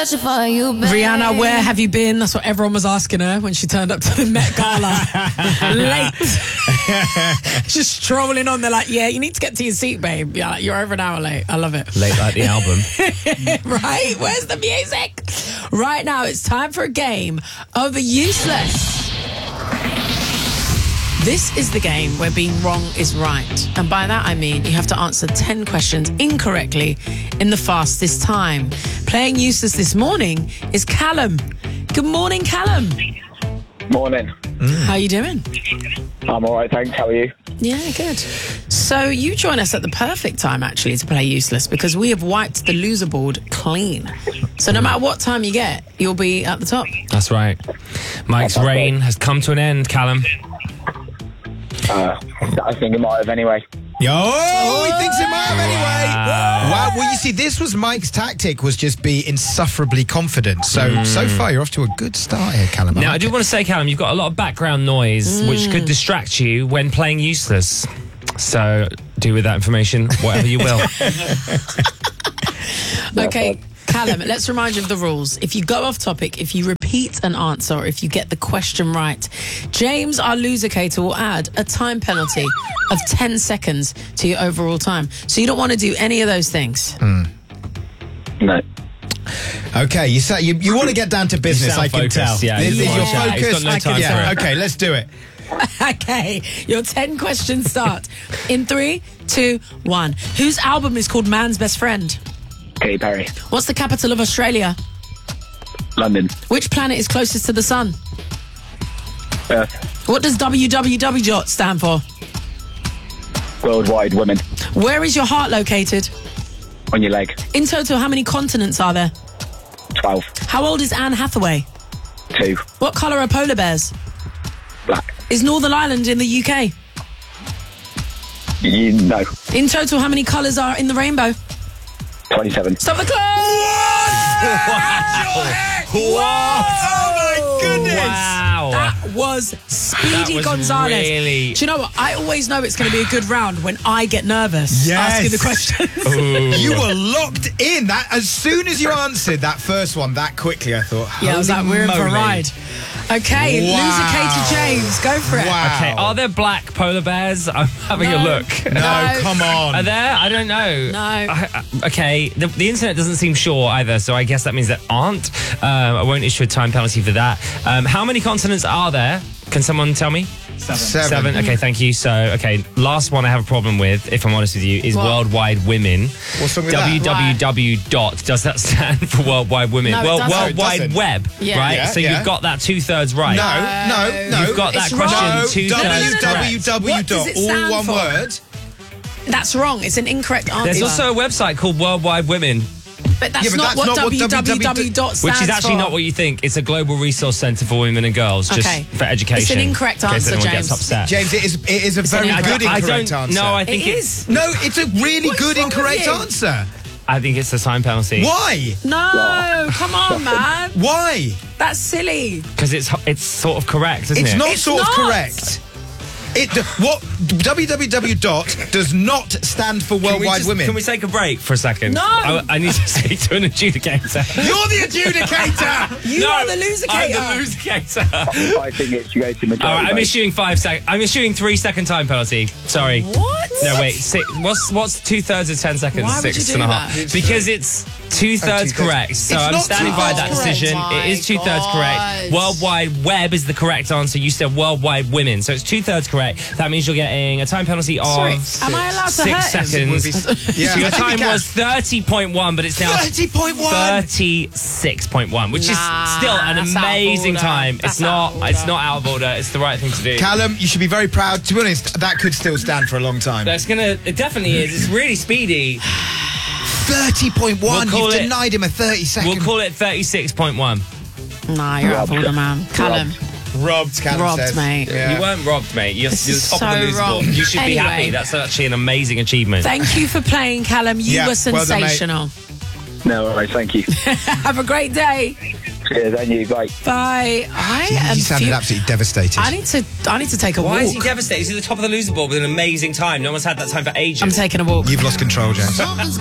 Rihanna, where have you been? That's what everyone was asking her when she turned up to the Met Gala. Late. Just strolling on. They're like, yeah, you need to get to your seat, babe. Yeah, you're over an hour late. I love it. Late like the album. Right? Where's the music? Right now, it's time for a game of Useless. This is the game where being wrong is right. And by that, I mean you have to answer 10 questions incorrectly in the fastest time. Playing Useless this morning is Callum. Good morning, Callum. Morning. How are you doing? I'm all right, thanks. How are you? Yeah, good. So you join us at the perfect time, actually, to play Useless because we have wiped the loser board clean. So no matter what time you get, you'll be at the top. That's right. Mike's reign has come to an end, Callum. I think it might have anyway. He thinks it might have anyway. Wow. Well, you see, this was Mike's tactic, was just be insufferably confident. So far, you're off to a good start here, Callum. Now, I do want to say, Callum, you've got a lot of background noise, which could distract you when playing Useless. So do with that information whatever you will. Okay, Callum, let's remind you of the rules. If you go off topic, if you repeat an answer, or if you get the question right, James, our loser-cater, will add a time penalty of 10 seconds to your overall time. So you don't want to do any of those things. No. Okay, you want to get down to business, I can tell. Yeah, This is your focus. focus. He's got no time for it. Okay, let's do it. Okay, your 10 questions start in 3, 2, 1. Whose album is called Man's Best Friend? Katy Perry. What's the capital of Australia? London. Which planet is closest to the sun? Earth. What does www stand for? Worldwide women. Where is your heart located? On your leg. In total, how many continents are there? 12. How old is Anne Hathaway? 2. What colour are polar bears? Black. Is Northern Ireland in the UK? No. In total, how many colours are in the rainbow? 27. Stop the clock! What? Oh, my goodness. Wow. That was Speedy was Gonzalez. really- Do you know what? I always know it's going to be a good round when I get nervous asking the questions. You were locked in. That as soon as you answered that first one that quickly, I thought, Yeah, I was like, we're in for a moly. ride. Okay, Wow. loser Katie James, go for it. Wow. Okay, are there black polar bears? I'm having a look. No, come on. Are there? I don't know. No. Okay, the internet doesn't seem sure either, so I guess that means there aren't. I won't issue a time penalty for that. How many continents are there? Can someone tell me? 7. Okay, thank you. So, okay, last one I have a problem with, if I'm honest with you, is What? Worldwide Women. What's wrong with that? www dot, does that stand for Worldwide Women? No, it well, doesn't. World No, it Wide doesn't. Web, Yeah. right? Yeah, So yeah. you've got that 2/3 right. No. You've got that It's question wrong. 2/3 correct. What does it all stand one for? word. That's wrong. It's an incorrect answer. There's also a website called Worldwide Women, but that's Yeah, but not that's what not what www dot stands which is actually for. not what you think. It's a global resource centre for women and girls, just Okay. for education. It's an incorrect in case answer, anyone James. gets upset. James, it is a very an good I incorrect don't. answer. No, I think It it's. is. No, it's a really What's good wrong with incorrect you? answer. I think it's a time penalty Why? No, come on, man. Why? That's silly. because it's sort of correct, isn't It's it? not It's sort of not. correct. www dot does not stand for Worldwide Women. Can we take a break for a second? No. I need to speak to an adjudicator. You're the adjudicator. You are the loser I'm cater. the loser-cator. I think it's you go to majority. All right, I'm vote. issuing 5 seconds. I'm issuing 3-second time penalty. Sorry. What? No, wait. What's 2/3 of 10 seconds? Why would you 6 do and a half. that? Because it's 2/3 correct. So It's I'm not standing by 2/3 that decision. correct. It is 2/3 My correct. God. Worldwide Web is the correct answer. You said Worldwide Women. So it's 2/3 correct. That means you're getting a time penalty of Sorry, am I allowed to 6 hurt him? seconds. Yeah, So your I think time you can. was 30.1, but it's now 30.1. 36.1, which Nah, is still an that's out of amazing order. time. That's It's not out of order. It's the right thing to do. Callum, you should be very proud. To be honest, that could still stand for a long time. It definitely is. It's really speedy. 30.1. We'll call You've it- denied him a 30-second. We'll call it 36.1. Nah, you're out of order, man. Callum. Robbed, Callum Robbed, says. mate. Yeah. You weren't robbed, mate. You're This you're is top of the so loser wrong. board. You should be Anyway. happy. That's actually an amazing achievement. Thank you for playing, Callum. You Yeah, were well done, mate. sensational. No, all right, thank you. Have a great day. Cheers, and you, bye. Bye. I am You sounded absolutely devastated. I need to take a Why walk. is he devastated? He's at the top of the loser board with an amazing time. No one's had that time for ages. I'm taking a walk. You've lost control, James.